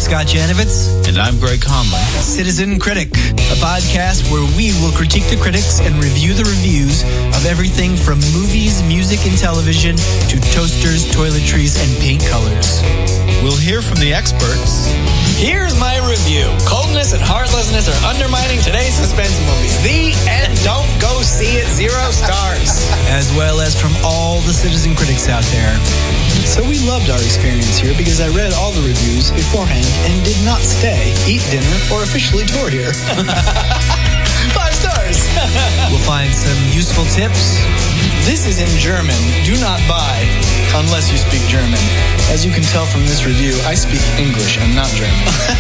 Scott Janovitz. And I'm Greg Conley. Citizen Critic, a podcast where we will critique the critics and review the reviews of everything from movies, music, and television to toasters, toiletries, and paint colors. We'll hear from the experts. Here's my review. Coldness and heartlessness are undermining today's suspense movies. The end. Don't go see it. 0 stars. As well as from all the Citizen Critics out there. So we loved our experience here because I read all the reviews beforehand and did not stay, eat dinner, or officially tour here. 5 stars. We'll find some useful tips. This is in German. Do not buy unless you speak German. As you can tell from this review, I speak English and not German.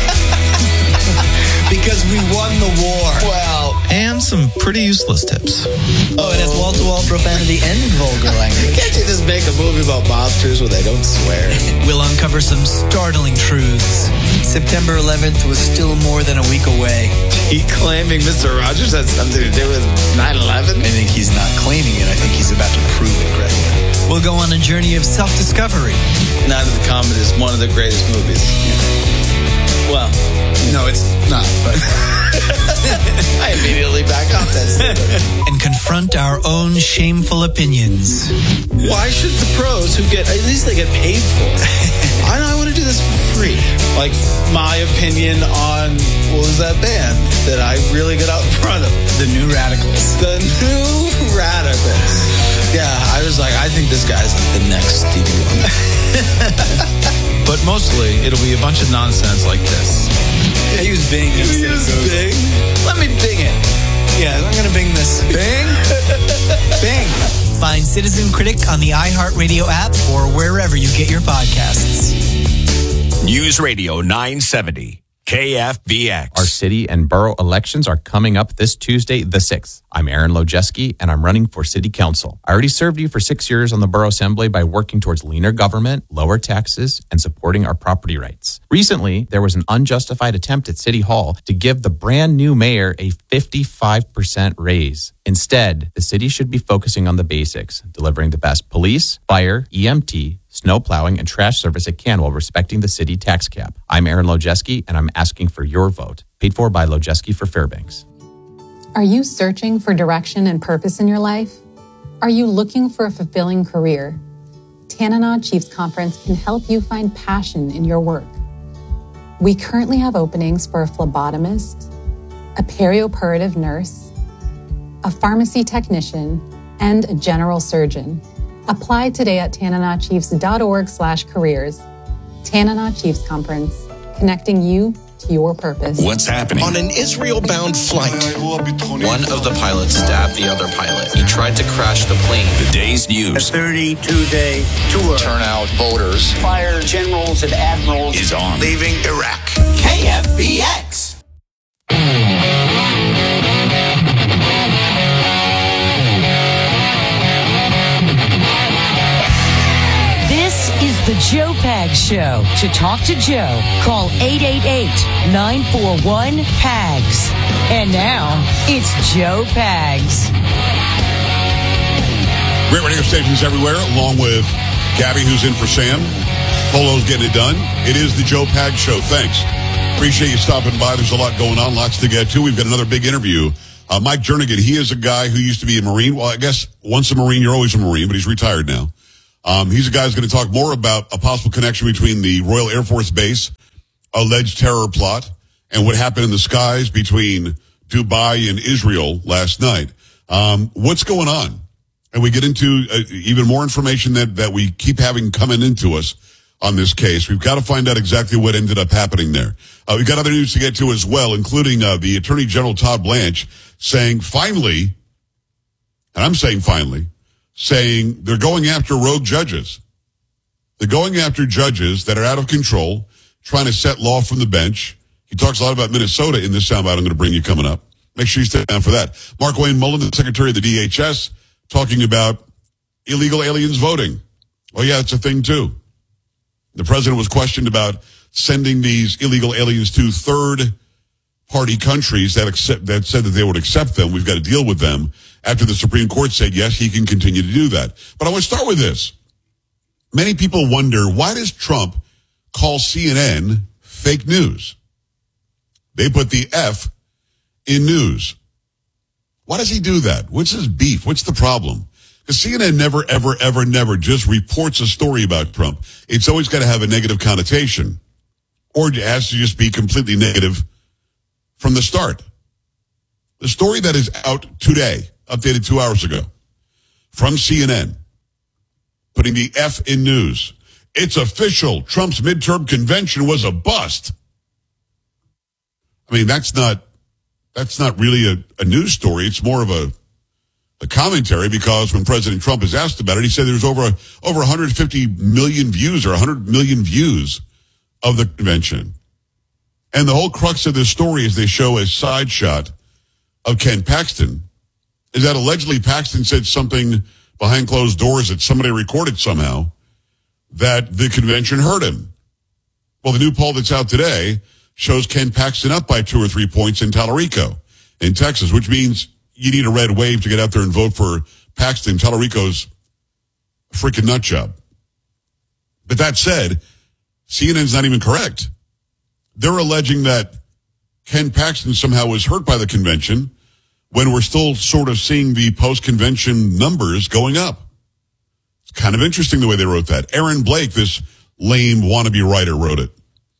Because we won the war. Well, and some pretty useless tips. Oh, it has wall-to-wall profanity and vulgar language. can't you just make a movie about mobsters where they don't swear? We'll uncover some startling truths. September 11th was still more than a week away. He claiming Mr. Rogers had something to do with 9/11? I think he's not claiming it. I think he's about to prove it, Greg. We'll go on a journey of self-discovery. Night of the Comet is one of the greatest movies. Well, No, it's not, but I immediately back off that statement. And confront our own shameful opinions. why should the pros who get, at least they get paid for it? I want to do this for free. Like my opinion on, what was that band that I really got out in front of? the New Radicals. The New Radicals. Yeah, I was like, I think this guy's like the next Stevie Wonder. But mostly, it'll be a bunch of nonsense like this. Yeah, he was Bing. Bing? Let me Bing it. Yeah, I'm going to Bing this. Bing? Bing. Find Citizen Critic on the iHeartRadio app or wherever you get your podcasts. News Radio 970. KFBX. Our city and borough elections are coming up this Tuesday, the 6th. I'm Aaron Lojeski, and I'm running for city council. I already served you for 6 years on the borough assembly by working towards leaner government, lower taxes, and supporting our property rights. Recently, there was an unjustified attempt at City Hall to give the brand new mayor a 55% raise. Instead, the city should be focusing on the basics, delivering the best police, fire, EMT, snow plowing, and trash service it can while respecting the city tax cap. I'm Aaron Lojeski, and I'm asking for your vote. Paid for by Lojeski for Fairbanks. Are you searching for direction and purpose in your life? Are you looking for a fulfilling career? Tanana Chiefs Conference can help you find passion in your work. We currently have openings for a phlebotomist, a perioperative nurse, a pharmacy technician, and a general surgeon. Apply today at tananachiefs.org/careers. Tanana Chiefs Conference, connecting you to your purpose. What's happening? On an Israel-bound flight, one of the pilots stabbed the other pilot. He tried to crash the plane. The day's news. A 32-day tour. Turnout voters. Fire generals and admirals is on. leaving Iraq. KFBX. This is the Joe Pags Show. To talk to Joe, call 888-941-PAGS. And now, it's Joe Pags. Great radio stations everywhere, along with Gabby, who's in for Sam. Polo's getting it done. It is the Joe Pags Show. Thanks. Appreciate you stopping by. There's a lot going on, lots to get to. We've got another big interview. Mike Jernigan, he is a guy who used to be a Marine. Well, I guess once a Marine, you're always a Marine, but he's retired now. He's a guy who's going to talk more about a possible connection between the Royal Air Force Base, alleged terror plot, and what happened in the skies between Dubai and Israel last night. What's going on? And we get into even more information that we keep having coming into us on this case. We've got to find out exactly what ended up happening there. We've got other news to get to as well, including the Attorney General Todd Blanche saying finally, and I'm saying finally, saying they're going after rogue judges. They're going after judges that are out of control, trying to set law from the bench. He talks a lot about Minnesota in this soundbite I'm going to bring you coming up. Make sure you stay down for that. Mark Wayne Mullen, the Secretary of the DHS, talking about illegal aliens voting. Oh, yeah, it's a thing, too. The president was questioned about sending these illegal aliens to third-party countries that said that they would accept them. We've got to deal with them. After the Supreme Court said, yes, he can continue to do that. But I want to start with this. Many people wonder, why does Trump call CNN fake news. They put the F in news. Why does he do that? What's his beef? What's the problem? Because CNN never, ever, ever, never just reports a story about Trump. It's always got to have a negative connotation. Or it has to just be completely negative from the start. The story that is out today, updated 2 hours ago, from CNN, putting the F in news. It's official. Trump's midterm convention was a bust. I mean, that's not really a news story. It's more of a commentary, because when President Trump is asked about it, he said there's over 150 million views or 100 million views of the convention. And the whole crux of this story is they show a side shot of Ken Paxton, is that allegedly Paxton said something behind closed doors that somebody recorded somehow that the convention hurt him. Well, the new poll that's out today shows Ken Paxton up by 2 or 3 points in Tallarico in Texas, which means you need a red wave to get out there and vote for Paxton. Tallarico's a freaking nut job. But that said, CNN's not even correct. They're alleging that Ken Paxton somehow was hurt by the convention when we're still sort of seeing the post-convention numbers going up. It's kind of interesting the way they wrote that. Aaron Blake, this lame wannabe writer, wrote it.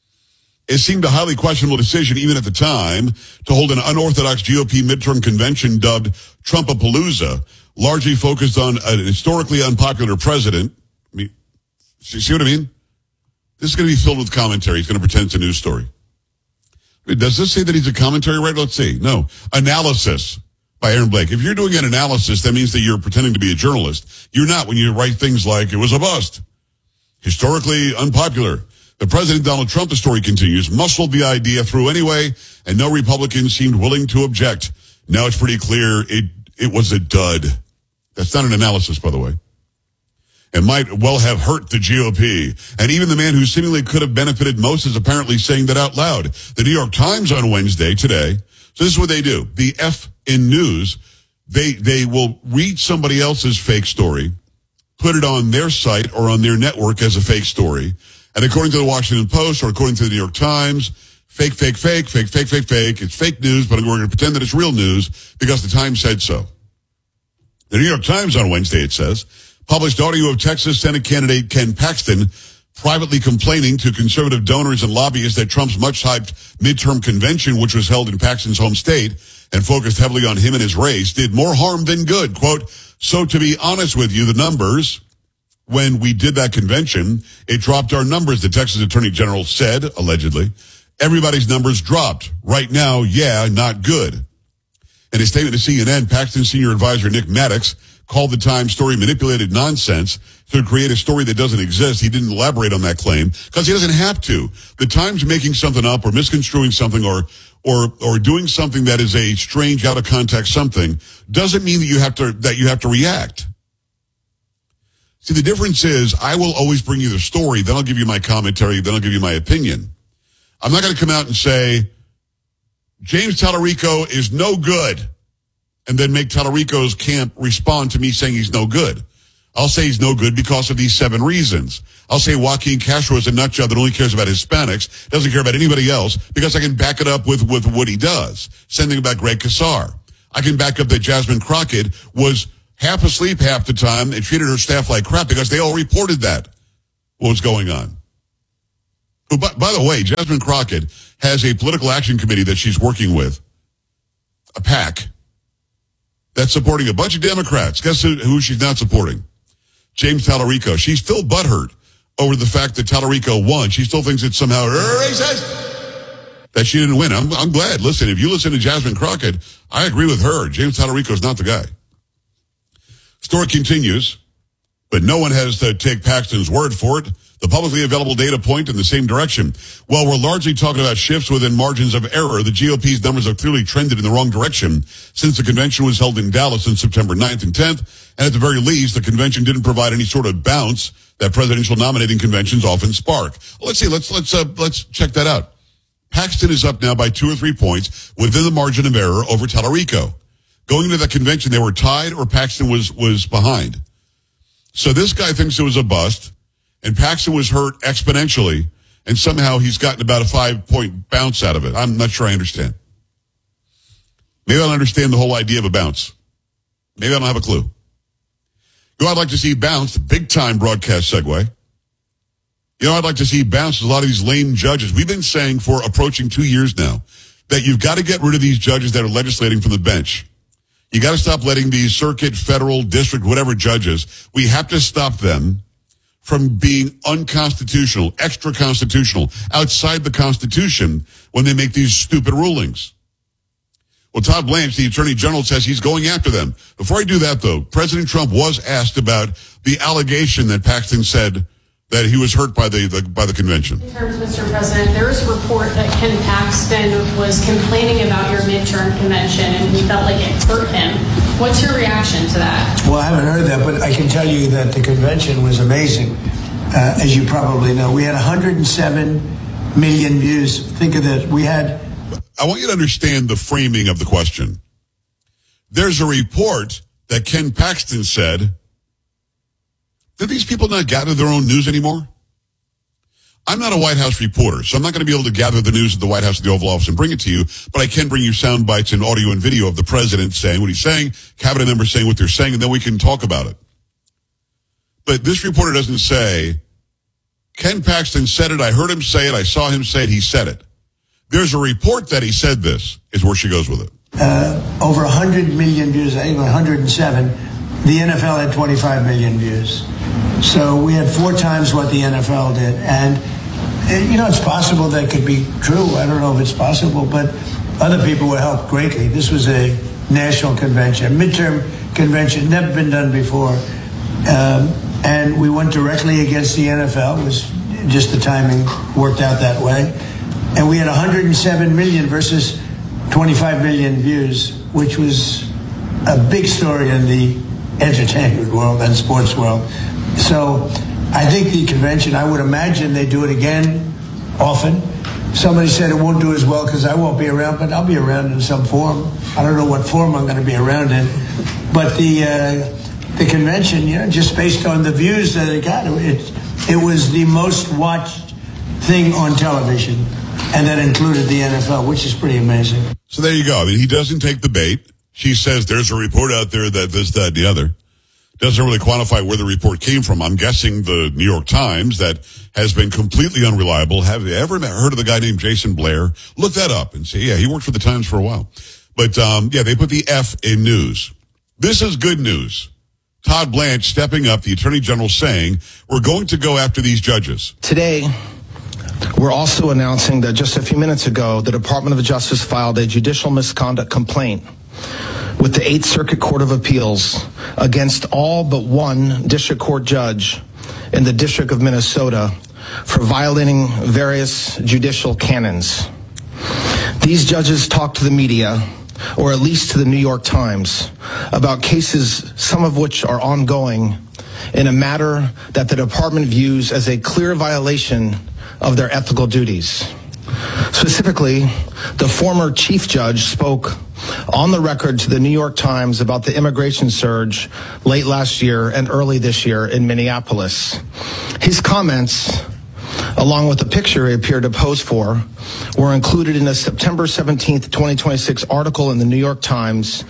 It seemed a highly questionable decision, even at the time, to hold an unorthodox GOP midterm convention dubbed Trumpapalooza, largely focused on a historically unpopular president. I mean, see what I mean? This is going to be filled with commentary. He's going to pretend it's a news story. I mean, does this say that he's a commentary writer? Let's see. No. Analysis by Aaron Blake. If you're doing an analysis, that means that you're pretending to be a journalist. You're not when you write things like, it was a bust. Historically unpopular. The President Donald Trump, the story continues, muscled the idea through anyway, and no Republicans seemed willing to object. Now it's pretty clear it was a dud. That's not an analysis, by the way. And might well have hurt the GOP. And even the man who seemingly could have benefited most is apparently saying that out loud. The New York Times on Wednesday, today, so this is what they do. The F in news, they will read somebody else's fake story, put it on their site or on their network as a fake story. And according to the Washington Post or according to the New York Times, fake. It's fake news, but we're going to pretend that it's real news because the Times said so. The New York Times on Wednesday, it says, published audio of Texas Senate candidate Ken Paxton privately complaining to conservative donors and lobbyists that Trump's much-hyped midterm convention, which was held in Paxton's home state and focused heavily on him and his race, did more harm than good. Quote, so to be honest with you, the numbers, when we did that convention, it dropped our numbers, the Texas Attorney General said, allegedly. Everybody's numbers dropped. Right now, yeah, not good. In a statement to CNN, Paxton's senior advisor Nick Maddox called the Times story manipulated nonsense to create a story that doesn't exist. He didn't elaborate on that claim because he doesn't have to. The Times making something up or misconstruing something or doing something that is a strange, out of context something doesn't mean that you have to react. See, the difference is I will always bring you the story, then I'll give you my commentary, then I'll give you my opinion. I'm not going to come out and say, James Tallarico is no good, and then make Tallarico's camp respond to me saying he's no good. I'll say he's no good because of these 7 reasons. I'll say Joaquin Castro is a nut job that only cares about Hispanics, doesn't care about anybody else, because I can back it up with what he does. Same thing about Greg Casar. I can back up that Jasmine Crockett was half asleep half the time and treated her staff like crap because they all reported that, what was going on. Oh, by the way, Jasmine Crockett has a political action committee that she's working with, a PAC, that's supporting a bunch of Democrats. Guess who she's not supporting? James Tallarico. She's still butthurt over the fact that Tallarico won. She still thinks it's somehow racist that she didn't win. I'm glad. Listen, if you listen to Jasmine Crockett, I agree with her. James Tallarico's not the guy. Story continues, but no one has to take Paxton's word for it. The publicly available data point in the same direction. While we're largely talking about shifts within margins of error, the GOP's numbers have clearly trended in the wrong direction since the convention was held in Dallas on September 9th and 10th. And at the very least, the convention didn't provide any sort of bounce that presidential nominating conventions often spark. Let's see. Let's check that out. Paxton is up now by 2 or 3 points within the margin of error over Tallarico. Going into the convention, they were tied or Paxton was behind. So this guy thinks it was a bust. And Paxton was hurt exponentially, and somehow he's gotten about a 5-point bounce out of it. I'm not sure I understand. Maybe I don't understand the whole idea of a bounce. Maybe I don't have a clue. You know, I'd like to see bounce, big-time broadcast segue. You know, I'd like to see bounce a lot of these lame judges. We've been saying for approaching 2 years now that you've got to get rid of these judges that are legislating from the bench. You got to stop letting these circuit, federal, district, whatever judges, we have to stop them from being unconstitutional, extra-constitutional, outside the Constitution when they make these stupid rulings. Well, Todd Blanche, the Attorney General, says he's going after them. Before I do that, though, President Trump was asked about the allegation that Paxton said that he was hurt by the convention. In terms, Mr. President, there is a report that Ken Paxton was complaining about your midterm convention and he felt like it hurt him. What's your reaction to that? Well, I haven't heard that, but I can tell you that the convention was amazing. As you probably know, we had 107 million views. Think of this. I want you to understand the framing of the question. There's a report that Ken Paxton said, do these people not gather their own news anymore? I'm not a White House reporter, so I'm not going to be able to gather the news at the White House at the Oval Office and bring it to you, but I can bring you sound bites and audio and video of the president saying what he's saying, cabinet members saying what they're saying, and then we can talk about it. But this reporter doesn't say, Ken Paxton said it, I heard him say it, I saw him say it, he said it. There's a report that he said this, is where she goes with it. Over 100 million views, I think 107. The NFL had 25 million views. So we had 4 times what the NFL did. And, you know, it's possible that could be true. I don't know if it's possible, but other people were helped greatly. This was a national convention, midterm convention, never been done before. And we went directly against the NFL. It was just the timing worked out that way. And we had 107 million versus 25 million views, which was a big story in the entertainment world and sports world. So I think the convention, I would imagine they do it again often. Somebody said it won't do as well because I won't be around, but I'll be around in some form. I don't know what form I'm going to be around in. But the convention, you know, just based on the views that it got, it was the most watched thing on television. And that included the NFL, which is pretty amazing. So there you go. I mean, he doesn't take the bait. She says there's a report out there that this, that, and the other. Doesn't really quantify where the report came from. I'm guessing the New York Times, that has been completely unreliable. Have you ever heard of the guy named Jason Blair? Look that up and see. Yeah, he worked for the Times for a while. But, yeah, they put the F in news. This is good news. Todd Blanche stepping up, the Attorney General, saying, we're going to go after these judges. Today, we're also announcing that just a few minutes ago, the Department of Justice filed a judicial misconduct complaint with the 8th Circuit Court of Appeals against all but one district court judge in the District of Minnesota for violating various judicial canons. These judges talked to the media, or at least to the New York Times, about cases, some of which are ongoing, in a matter that the department views as a clear violation of their ethical duties. Specifically, the former chief judge spoke on the record to the New York Times about the immigration surge late last year and early this year in Minneapolis. His comments, along with the picture he appeared to pose for, were included in a September 17th, 2026 article in the New York Times.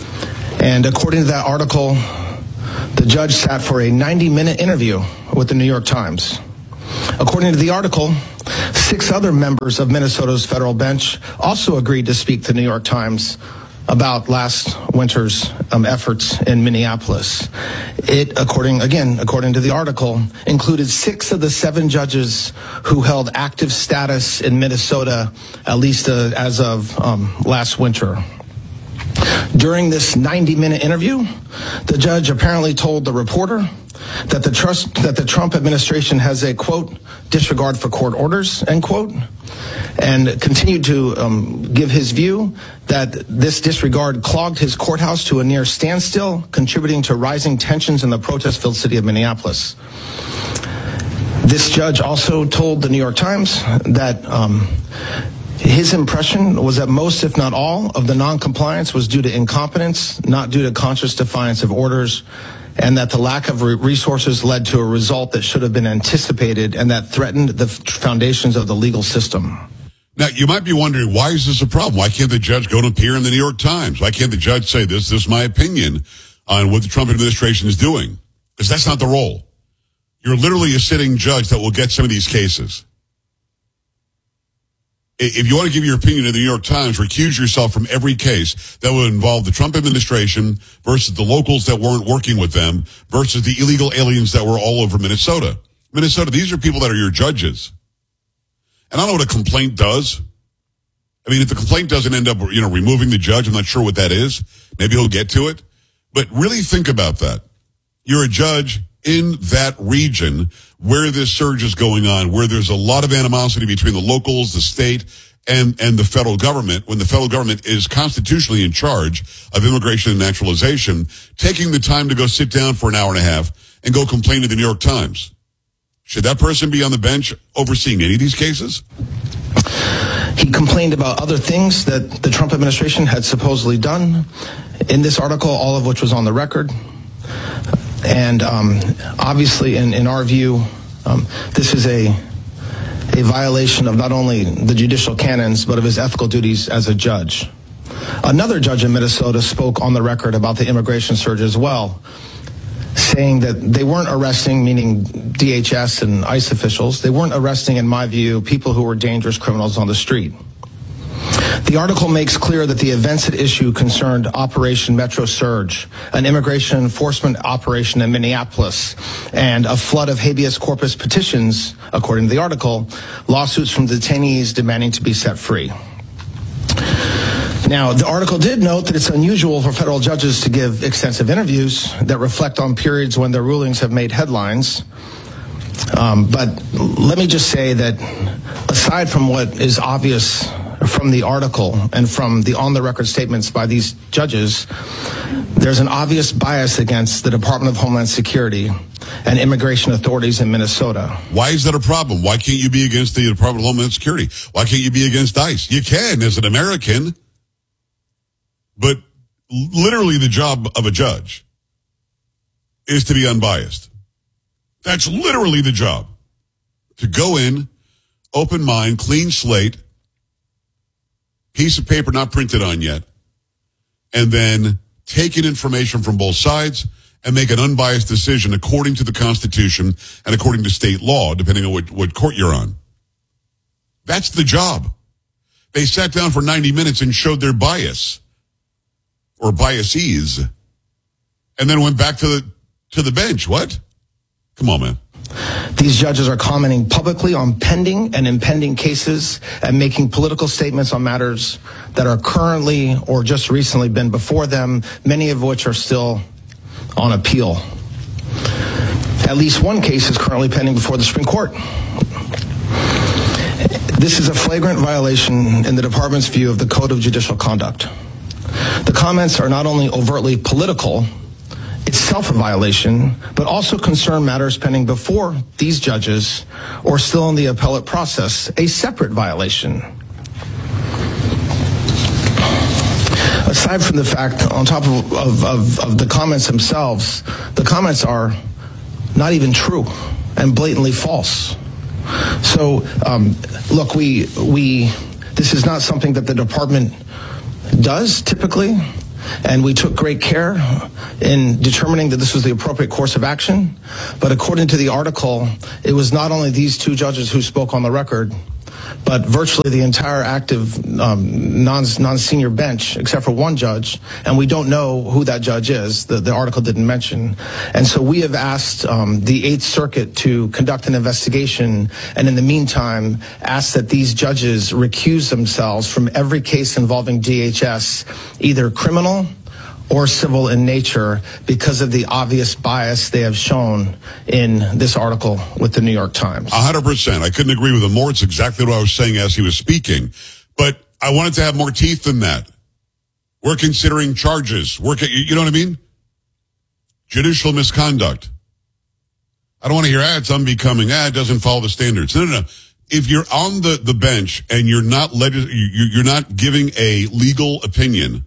And according to that article, the judge sat for a 90-minute interview with the New York Times. According to the article, 6 other members of Minnesota's federal bench also agreed to speak to the New York Times about last winter's efforts in Minneapolis. It, according to the article, included 6 of the 7 judges who held active status in Minnesota, at least as of last winter. During this 90-minute interview, the judge apparently told the reporter that the Trump administration has a, quote, disregard for court orders, end quote, and continued to give his view that this disregard clogged his courthouse to a near standstill, contributing to rising tensions in the protest-filled city of Minneapolis. This judge also told the New York Times that his impression was that most, if not all, of the non-compliance was due to incompetence, not due to conscious defiance of orders. and that the lack of resources led to a result that should have been anticipated and that threatened the foundations of the legal system. Now, you might be wondering, why is this a problem? Why can't the judge go and appear in the New York Times? Why can't the judge say, this is my opinion on what the Trump administration is doing? Because that's not the role. You're literally a sitting judge that will get some of these cases. If you want to give your opinion in the New York Times, recuse yourself from every case that would involve the Trump administration versus the locals that weren't working with them versus the illegal aliens that were all over Minnesota. Minnesota, these are people that are your judges. And I don't know what a complaint does. I mean, if the complaint doesn't end up, removing the judge, I'm not sure what that is. Maybe he'll get to it. But really think about that. You're a judge in that region where this surge is going on, where there's a lot of animosity between the locals, the state, and the federal government, when the federal government is constitutionally in charge of immigration and naturalization, taking the time to go sit down for an hour and a half and go complain to the New York Times. Should that person be on the bench overseeing any of these cases? He complained about other things that the Trump administration had supposedly done in this article, all of which was on the record. And obviously, in our view, this is a violation of not only the judicial canons, but of his ethical duties as a judge. Another judge in Minnesota spoke on the record about the immigration surge as well, saying that they weren't arresting, meaning DHS and ICE officials, they weren't arresting, in my view, people who were dangerous criminals on the street. The article makes clear that the events at issue concerned Operation Metro Surge, an immigration enforcement operation in Minneapolis, and a flood of habeas corpus petitions, according to the article, lawsuits from detainees demanding to be set free. Now, the article did note that it's unusual for federal judges to give extensive interviews that reflect on periods when their rulings have made headlines. But let me just say that aside from what is obvious from the article and from the on-the-record statements by these judges, there's an obvious bias against the Department of Homeland Security and immigration authorities in Minnesota. Why is that a problem? Why can't you be against the Department of Homeland Security? Why can't you be against ICE? You can as an American, but literally the job of a judge is to be unbiased. That's literally the job. To go in, open mind, clean slate, piece of paper not printed on yet, and then take in information from both sides and make an unbiased decision according to the Constitution and according to state law, depending on what court you're on. That's the job. They sat down for 90 minutes and showed their bias or biases and then went back to the bench. What? Come on, man. These judges are commenting publicly on pending and impending cases and making political statements on matters that are currently or just recently been before them, many of which are still on appeal. At least one case is currently pending before the Supreme Court. This is a flagrant violation in the department's view of the Code of Judicial Conduct. The comments are not only overtly political, itself a violation, but also concern matters pending before these judges or still in the appellate process, a separate violation. Aside from the fact, on top of the comments themselves, the comments are not even true and blatantly false. So, look, this is not something that the department does typically. And we took great care in determining that this was the appropriate course of action. But according to the article, it was not only these two judges who spoke on the record, but virtually the entire active non-senior bench, except for one judge. And we don't know who that judge is. The article didn't mention. And so we have asked the Eighth Circuit to conduct an investigation, and in the meantime, ask that these judges recuse themselves from every case involving DHS, either criminal or civil in nature, because of the obvious bias they have shown in this article with the New York Times. 100%. I couldn't agree with him more. It's exactly what I was saying as he was speaking. But I wanted to have more teeth than that. We're considering charges. You know what I mean? Judicial misconduct. I don't want to hear, it's unbecoming. It doesn't follow the standards. No. If you're on the bench and you're not giving a legal opinion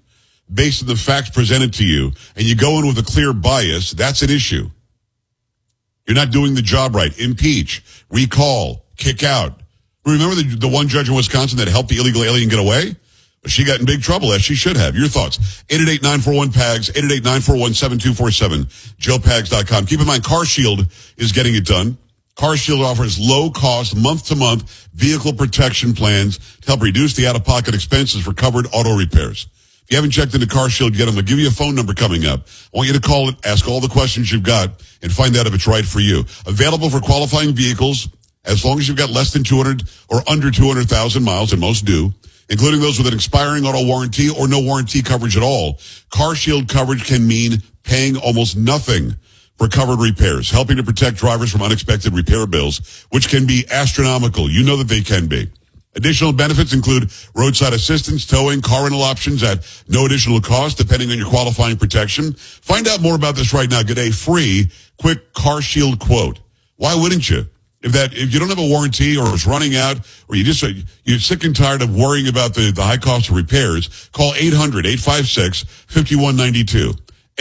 based on the facts presented to you, and you go in with a clear bias, that's an issue. You're not doing the job right. Impeach, recall, kick out. Remember the one judge in Wisconsin that helped the illegal alien get away? She got in big trouble, as she should have. Your thoughts? 888-941-PAGS, 888-941-7247, joepags.com. Keep in mind, CarShield is getting it done. CarShield offers low-cost, month-to-month vehicle protection plans to help reduce the out-of-pocket expenses for covered auto repairs. If you haven't checked into CarShield yet, I'm going to give you a phone number coming up. I want you to call it, ask all the questions you've got, and find out if it's right for you. Available for qualifying vehicles as long as you've got less than 200 or under 200,000 miles, and most do, including those with an expiring auto warranty or no warranty coverage at all. CarShield coverage can mean paying almost nothing for covered repairs, helping to protect drivers from unexpected repair bills, which can be astronomical. You know that they can be. Additional benefits include roadside assistance, towing, car rental options at no additional cost, depending on your qualifying protection. Find out more about this right now. Get a free, quick CarShield quote. Why wouldn't you? If you don't have a warranty or it's running out, or you're sick and tired of worrying about the high cost of repairs, call 800-856-5192.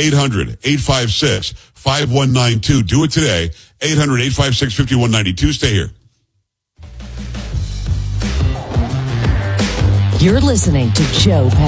800-856-5192. Do it today. 800-856-5192. Stay here. You're listening to Joe Pags.